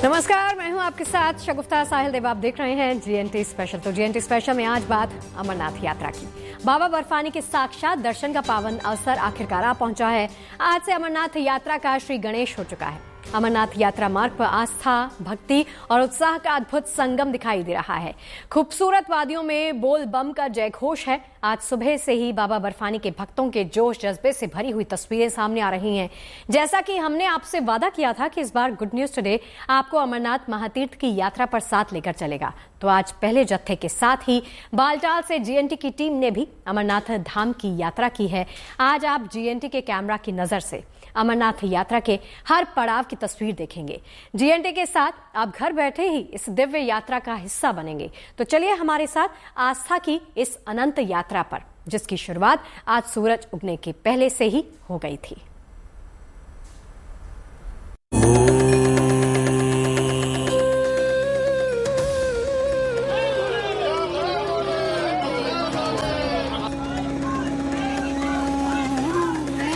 नमस्कार, मैं हूं आपके साथ शगुफ्ता साहिल देव। आप देख रहे हैं जीएनटी स्पेशल। तो जीएनटी स्पेशल में आज बात अमरनाथ यात्रा की। बाबा बर्फानी के साक्षात दर्शन का पावन अवसर आखिरकार आ पहुंचा है। आज से अमरनाथ यात्रा का श्री गणेश हो चुका है। अमरनाथ यात्रा मार्ग पर आस्था, भक्ति और उत्साह का अद्भुत संगम दिखाई दे रहा है। खूबसूरत वादियों में बोल बम का जयघोष है। आज सुबह से ही बाबा बर्फानी के भक्तों के जोश जज्बे से भरी हुई तस्वीरें सामने आ रही हैं। जैसा कि हमने आपसे वादा किया था कि इस बार गुड न्यूज टुडे आपको अमरनाथ महातीर्थ की यात्रा पर साथ लेकर चलेगा, तो आज पहले जत्थे के साथ ही बालटाल से जीएनटी की टीम ने भी अमरनाथ धाम की यात्रा की है। आज आप जीएनटी के कैमरा की नजर से अमरनाथ यात्रा के हर पड़ाव की तस्वीर देखेंगे। जीएनटी के साथ आप घर बैठे ही इस दिव्य यात्रा का हिस्सा बनेंगे। तो चलिए हमारे साथ आस्था की इस अनंत यात्रा पर, जिसकी शुरुआत आज सूरज उगने के पहले से ही हो गई थी।